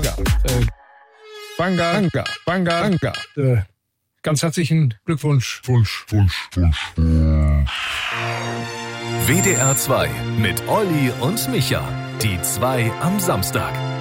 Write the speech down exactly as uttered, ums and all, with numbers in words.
äh, Banga, Banga, Banga, Banga. Äh, ganz herzlichen Glückwunsch. Wunsch, Wunsch, Wunsch. W D R zwei mit Olli und Micha. Die zwei am Samstag.